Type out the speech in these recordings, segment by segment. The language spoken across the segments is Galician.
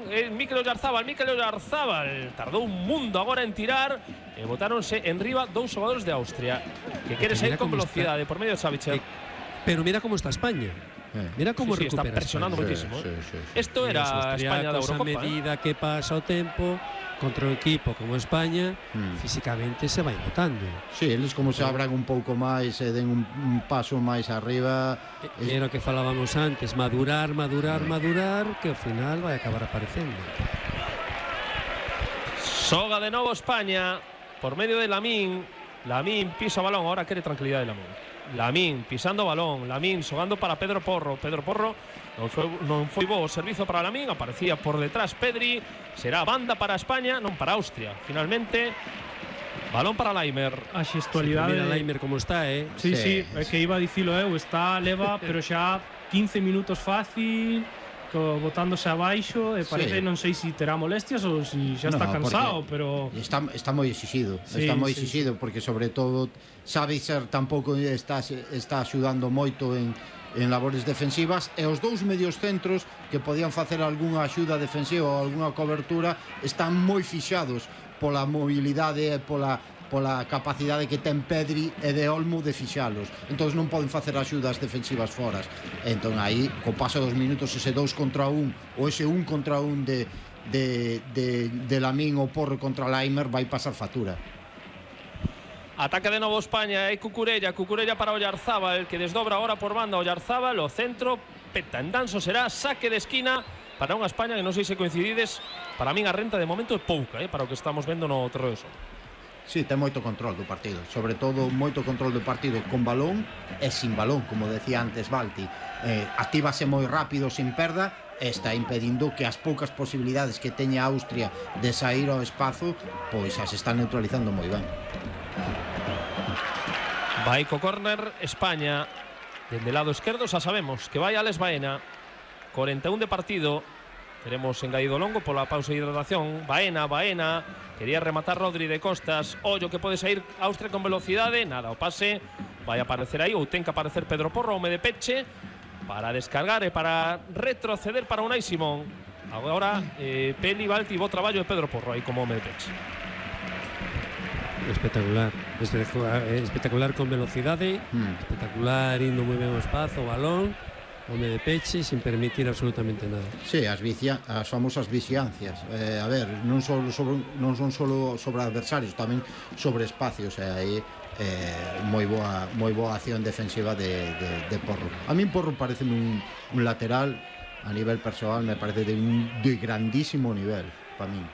Mikel Oyarzábal tardou un mundo agora en tirar e botáronse en riba dous xogadores de Austria que quere sair con velocidade por medio de Sabitzer. Pero mira como está España. Mira como recupera. Está presionando moitísimo. Isto era España da Eurocopa. A medida que pasa o tempo contra un equipo como España, físicamente se vai notando. Sí, eles como se abran un pouco máis e den un paso máis arriba. Era o que falábamos antes, madurar, que ao final vai acabar aparecendo. Soga de novo España por medio de Lamín. Lamín pisa o balón, ahora quere tranquilidade Lamín. Lamín pisando balón, Lamín xogando para Pedro Porro. Pedro Porro non foi bo o servizo para Lamín, aparecía por detrás Pedri, será banda para España, non para Austria. Finalmente, balón para Laimer. A xestualidade mira Laimer como está, Sí, é que iba a dicilo eu, está leva, pero xa 15 minutos fácil, botándose abaixo e parece, non sei se terá molestias ou se xa está cansado, pero está moi exixido, está moi exixido porque sobre todo Sabitzer tampouco está axudando moito en labores defensivas e os dous medios centros que podían facer algunha axuda defensiva ou algunha cobertura están moi fixados pola mobilidade e pola capacidade que ten Pedri e de Olmo de fixalos, entón non poden facer axudas defensivas foras. Entón aí, co paso dos minutos, ese 2 contra 1 ou ese 1 contra 1 de Lamín ou Porro contra Laimer vai pasar factura. Ataque de novo España, Cucurella para Oyarzábal, que desdobra ahora por banda Oyarzábal, o centro peta en danso, será saque de esquina para unha España que non sei se coincidides, para min a renta de momento é pouca, para o que estamos vendo no terreo de xogo. Sí, ten moito control do partido, sobre todo moito control do partido con balón e sin balón, como decía antes Balti. Actívase moi rápido sin perda e está impedindo que as poucas posibilidades que teña Austria de sair ao espazo, pois as está neutralizando moi ben. Vai co córner España, dende lado esquerdo xa sabemos que vai Alex Baena, 41 de partido. Teremos engaído longo pola pausa de hidratación. Baena, quería rematar Rodri de costas. Ollo que pode sair Austria con velocidade. Nada, o pase vai aparecer aí, ou ten que aparecer Pedro Porro, home de peche, para descargar e para retroceder para Unai Simón. Agora Peli, Balti, bo traballo de Pedro Porro aí como home de peche. Espectacular con velocidade, espectacular indo moi ben ao espazo, o balón, home de peche, sin permitir absolutamente nada. Sí, as famosas vixiancias. A ver, non son solo sobre adversarios, tamén sobre espacios. Aí moi boa acción defensiva de Porro. A min Porro parece un lateral, a nivel persoal, me parece de grandísimo nivel, para min.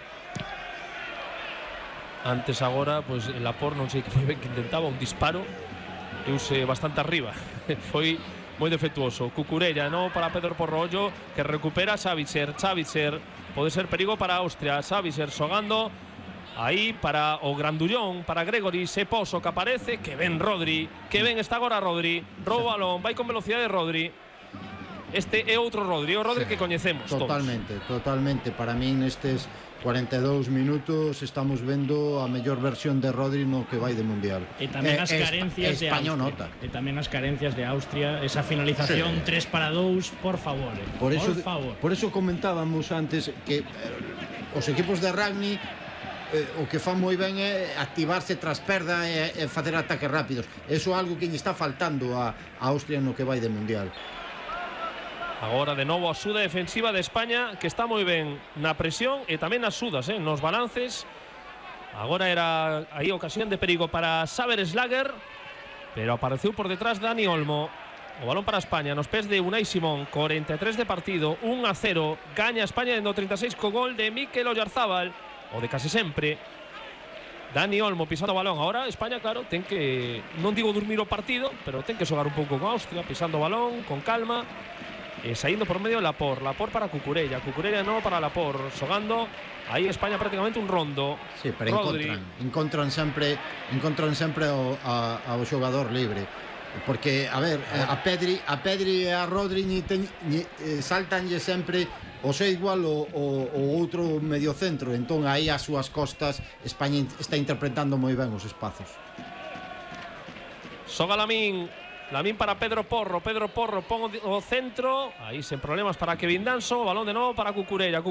Antes agora, pois el Laporte non sei que foi ben que intentaba un disparo, euse bastante arriba. Foi moi defectuoso. Cucurella, no para Pedro Porro, que recupera Sabitzer. Pode ser perigo para Austria. Sabitzer xogando aí para o grandullón, para Gregory. Se poso que aparece, que ben Rodri, que ben está agora Rodri. Rouba o balón, vai con velocidade Rodri. Este é outro Rodri, o Rodri que coñecemos totalmente. Para min nestes 42 minutos estamos vendo a mellor versión de Rodri no que vai de Mundial. E tamén as carencias de Austria. Nota. E tamén as carencias de Austria, esa finalización 3-2, por favor. Por eso comentábamos antes que os equipos de rugby o que fan moi ben é activarse tras perda e facer ataques rápidos. Eso é algo que lle está faltando a Austria no que vai de Mundial. Agora de novo a axuda defensiva de España, que está moi ben na presión e tamén nas sudas, nos balances. Agora era aí ocasión de perigo para Saber Slager, pero apareceu por detrás Dani Olmo. O balón para España nos pés de Unai Simón. 43 de partido, 1-0. Gaña España dentro 36 co gol de Mikel Oyarzábal, o de case sempre. Dani Olmo pisando o balón. Agora España, claro, ten que, non digo dormir o partido, pero ten que xogar un pouco con Austria, pisando o balón, con calma. Saindo por medio Laporte para Cucurella no para Laporte, xogando aí España prácticamente un rondo. Sí, pero encontran sempre ao xogador libre, porque a ver, a Pedri e a Rodri saltanlle sempre o sei igual o outro medio centro, entón aí as súas costas España está interpretando moi ben os espazos. Xoga Lamín para Pedro Porro pon o centro, aí sen problemas para Kevin Danso, balón de novo para Cucurella.